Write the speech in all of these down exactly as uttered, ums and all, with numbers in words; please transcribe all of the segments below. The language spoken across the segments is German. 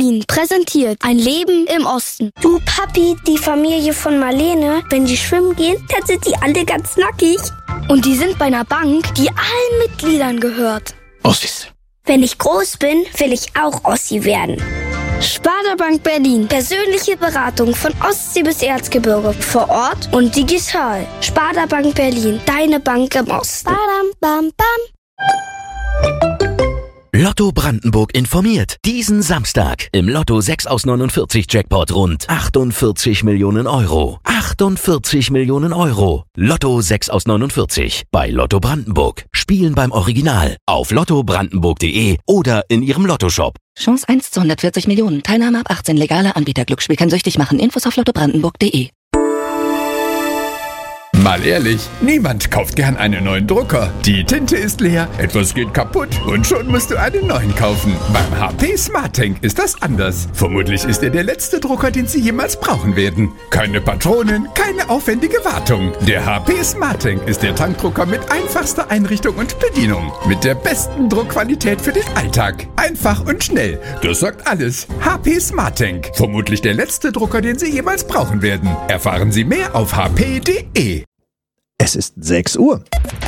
Berlin präsentiert ein Leben im Osten. Du Papi, die Familie von Marlene, wenn die schwimmen gehen, dann sind die alle ganz nackig. Und die sind bei einer Bank, die allen Mitgliedern gehört. Ossis. Wenn ich groß bin, will ich auch Ossi werden. Sparda-Bank Berlin. Persönliche Beratung von Ostsee bis Erzgebirge. Vor Ort und digital. Sparda-Bank Berlin. Deine Bank im Osten. Badam, bam, bam. Lotto Brandenburg informiert. Diesen Samstag im Lotto sechs aus neunundvierzig Jackpot rund achtundvierzig Millionen Euro. achtundvierzig Millionen Euro. Lotto sechs aus neunundvierzig bei Lotto Brandenburg. Spielen beim Original auf lotto brandenburg punkt de oder in Ihrem Lottoshop. Chance eins zu hundertvierzig Millionen. Teilnahme ab achtzehn. Legale Anbieter. Glücksspiel kann süchtig machen. Infos auf lotto brandenburg punkt de. Mal ehrlich, niemand kauft gern einen neuen Drucker. Die Tinte ist leer, etwas geht kaputt und schon musst du einen neuen kaufen. Beim H P SmartTank ist das anders. Vermutlich ist er der letzte Drucker, den Sie jemals brauchen werden. Keine Patronen, keine aufwendige Wartung. Der H P SmartTank ist der Tankdrucker mit einfachster Einrichtung und Bedienung. Mit der besten Druckqualität für den Alltag. Einfach und schnell. Das sagt alles. H P SmartTank. Vermutlich der letzte Drucker, den Sie jemals brauchen werden. Erfahren Sie mehr auf h p punkt de. Es ist sechs Uhr.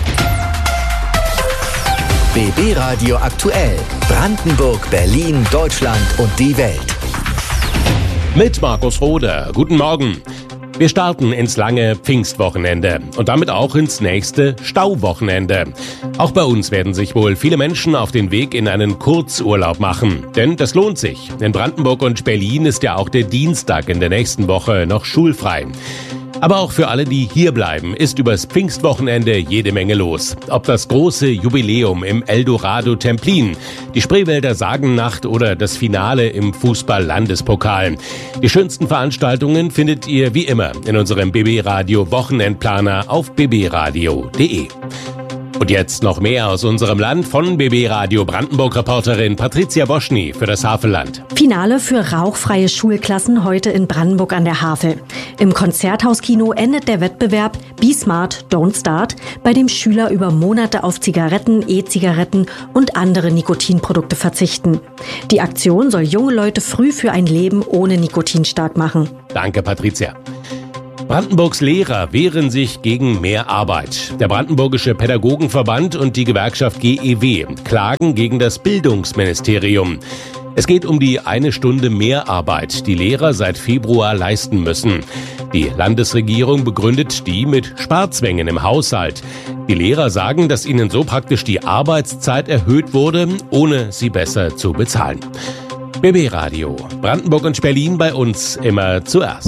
B B Radio aktuell. Brandenburg, Berlin, Deutschland und die Welt. Mit Markus Roder. Guten Morgen. Wir starten ins lange Pfingstwochenende und damit auch ins nächste Stauwochenende. Auch bei uns werden sich wohl viele Menschen auf den Weg in einen Kurzurlaub machen. Denn das lohnt sich. In Brandenburg und Berlin ist ja auch der Dienstag in der nächsten Woche noch schulfrei. Aber auch für alle, die hier bleiben, ist übers Pfingstwochenende jede Menge los. Ob das große Jubiläum im Eldorado Templin, die Spreewälder Sagennacht oder das Finale im Fußball-Landespokal. Die schönsten Veranstaltungen findet ihr wie immer in unserem B B Radio Wochenendplaner auf b b radio punkt de. Und jetzt noch mehr aus unserem Land von B B Radio Brandenburg-Reporterin Patricia Boschny für das Havelland. Finale für rauchfreie Schulklassen heute in Brandenburg an der Havel. Im Konzerthauskino endet der Wettbewerb Be Smart, Don't Start, bei dem Schüler über Monate auf Zigaretten, E-Zigaretten und andere Nikotinprodukte verzichten. Die Aktion soll junge Leute früh für ein Leben ohne Nikotin stark machen. Danke, Patricia. Brandenburgs Lehrer wehren sich gegen mehr Arbeit. Der Brandenburgische Pädagogenverband und die Gewerkschaft G E W klagen gegen das Bildungsministerium. Es geht um die eine Stunde Mehrarbeit, die Lehrer seit Februar leisten müssen. Die Landesregierung begründet die mit Sparzwängen im Haushalt. Die Lehrer sagen, dass ihnen so praktisch die Arbeitszeit erhöht wurde, ohne sie besser zu bezahlen. B B Radio, Brandenburg und Berlin bei uns immer zuerst.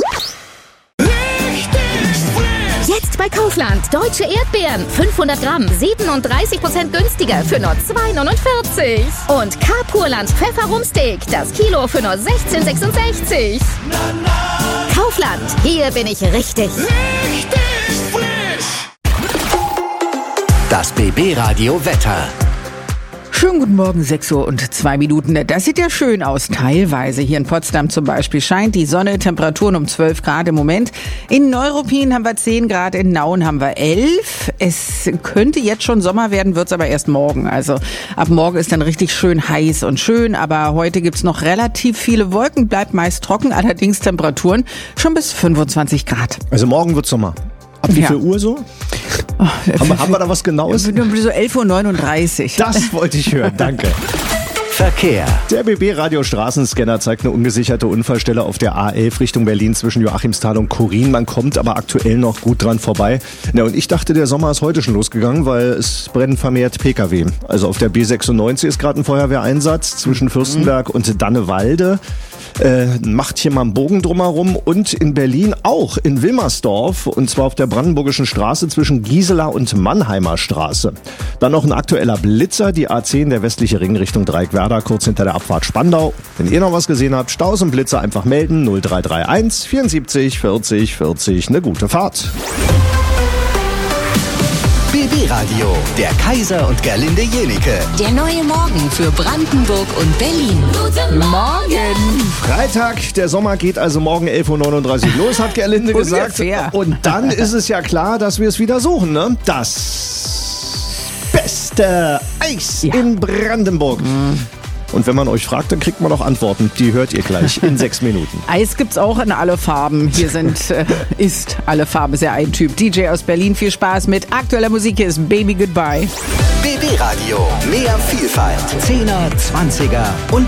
Jetzt bei Kaufland. Deutsche Erdbeeren. fünfhundert Gramm. siebenunddreißig Prozent günstiger für nur zwei neunundvierzig. Und K-Purland Pfefferrumsteak. Das Kilo für nur sechzehn sechsundsechzig. Kaufland. Hier bin ich richtig. Richtig frisch. Das B B Radio Wetter. Schönen guten Morgen, sechs Uhr und zwei Minuten. Das sieht ja schön aus, teilweise. Hier in Potsdam zum Beispiel scheint die Sonne, Temperaturen um zwölf Grad im Moment. In Neuruppin haben wir zehn Grad, in Nauen haben wir elf. Es könnte jetzt schon Sommer werden, wird's aber erst morgen. Also ab morgen ist dann richtig schön heiß und schön, aber heute gibt's noch relativ viele Wolken, bleibt meist trocken, allerdings Temperaturen schon bis fünfundzwanzig Grad. Also morgen wird's Sommer. Ab wie Ja. viel Uhr so? Oh, haben, haben wir da was Genaues? So elf Uhr neununddreißig. Das wollte ich hören, danke. Verkehr. Der B B-Radio-Straßenscanner zeigt eine ungesicherte Unfallstelle auf der A elf Richtung Berlin zwischen Joachimsthal und Korin. Man kommt aber aktuell noch gut dran vorbei. Na, und ich dachte, der Sommer ist heute schon losgegangen, weil es brennen vermehrt P K W. Also auf der B sechsundneunzig ist gerade ein Feuerwehreinsatz zwischen Fürstenberg mhm. und Dannewalde. Äh, macht hier mal einen Bogen drumherum und in Berlin auch in Wilmersdorf und zwar auf der Brandenburgischen Straße zwischen Gisela und Mannheimer Straße. Dann noch ein aktueller Blitzer, die A zehn, der westliche Ring Richtung Dreieckwerder, kurz hinter der Abfahrt Spandau. Wenn ihr noch was gesehen habt, Staus und Blitzer einfach melden, null drei drei eins vierundsiebzig vierzig vierzig, eine gute Fahrt. B B Radio, der Kaiser und Gerlinde Jenike. Der neue Morgen für Brandenburg und Berlin. Guten Morgen! Freitag, der Sommer geht also morgen elf Uhr neununddreißig los, hat Gerlinde gesagt. Ungefähr. Und dann ist es ja klar, dass wir es wieder suchen, ne? Das beste Eis Ja. in Brandenburg. Mhm. Und wenn man euch fragt, dann kriegt man auch Antworten. Die hört ihr gleich in sechs Minuten. Eis gibt's auch in alle Farben. Hier sind, äh, ist alle Farben sehr ein Typ. D J aus Berlin, viel Spaß mit aktueller Musik. Hier ist Baby Goodbye. B B Radio, mehr Vielfalt. Zehner, Zwanziger und